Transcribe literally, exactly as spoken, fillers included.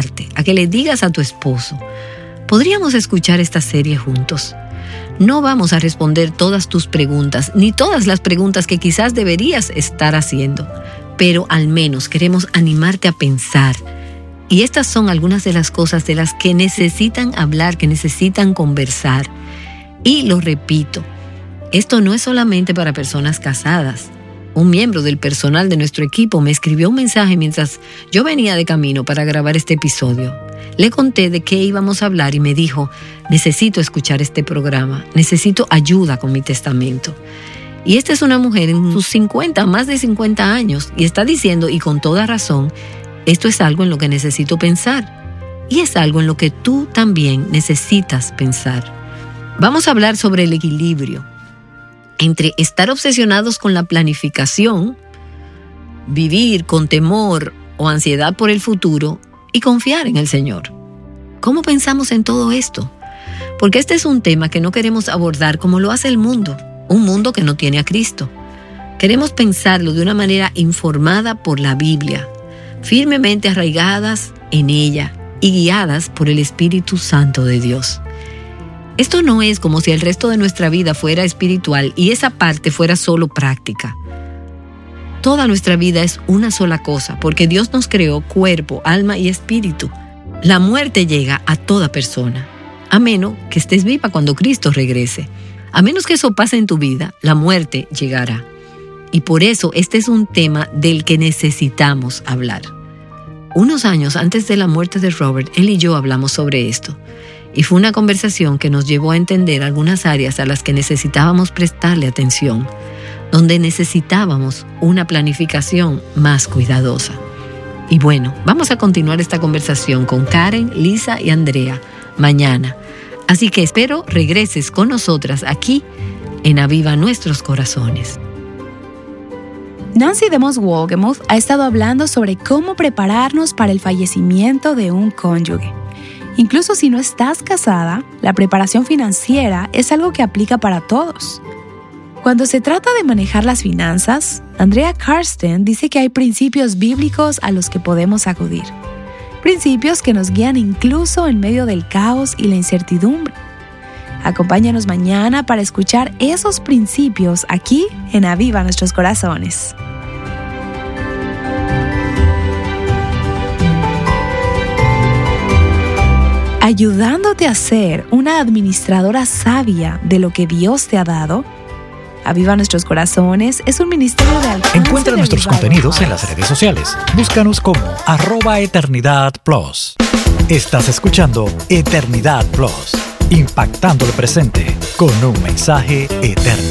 retarte, a que le digas a tu esposo: ¿podríamos escuchar esta serie juntos? No vamos a responder todas tus preguntas, ni todas las preguntas que quizás deberías estar haciendo, pero al menos queremos animarte a pensar. Y estas son algunas de las cosas de las que necesitan hablar, que necesitan conversar. Y lo repito, esto no es solamente para personas casadas. Un miembro del personal de nuestro equipo me escribió un mensaje mientras yo venía de camino para grabar este episodio. Le conté de qué íbamos a hablar y me dijo: necesito escuchar este programa, necesito ayuda con mi testamento. Y esta es una mujer en sus cincuenta, más de cincuenta años, y está diciendo, y con toda razón, esto es algo en lo que necesito pensar. Y es algo en lo que tú también necesitas pensar. Vamos a hablar sobre el equilibrio entre estar obsesionados con la planificación, vivir con temor o ansiedad por el futuro y confiar en el Señor. ¿Cómo pensamos en todo esto? Porque este es un tema que no queremos abordar como lo hace el mundo, un mundo que no tiene a Cristo. Queremos pensarlo de una manera informada por la Biblia, firmemente arraigadas en ella y guiadas por el Espíritu Santo de Dios. Esto no es como si el resto de nuestra vida fuera espiritual y esa parte fuera solo práctica. Toda nuestra vida es una sola cosa, porque Dios nos creó cuerpo, alma y espíritu. La muerte llega a toda persona, a menos que estés viva cuando Cristo regrese. A menos que eso pase en tu vida, la muerte llegará. Y por eso este es un tema del que necesitamos hablar. Unos años antes de la muerte de Robert, él y yo hablamos sobre esto. Y fue una conversación que nos llevó a entender algunas áreas a las que necesitábamos prestarle atención, donde necesitábamos una planificación más cuidadosa. Y bueno, vamos a continuar esta conversación con Karen, Lisa y Andrea mañana. Así que espero regreses con nosotras aquí en Aviva Nuestros Corazones. Nancy DeMoss Wolgemuth ha estado hablando sobre cómo prepararnos para el fallecimiento de un cónyuge. Incluso si no estás casada, la preparación financiera es algo que aplica para todos. Cuando se trata de manejar las finanzas, Andrea Karsten dice que hay principios bíblicos a los que podemos acudir. Principios que nos guían incluso en medio del caos y la incertidumbre. Acompáñanos mañana para escuchar esos principios aquí en Aviva Nuestros Corazones. Ayudándote a ser una administradora sabia de lo que Dios te ha dado, Aviva Nuestros Corazones es un ministerio de alcance. Encuentra nuestros contenidos en las redes sociales. Búscanos como arroba Eternidad Plus. Estás escuchando Eternidad Plus, impactando el presente con un mensaje eterno.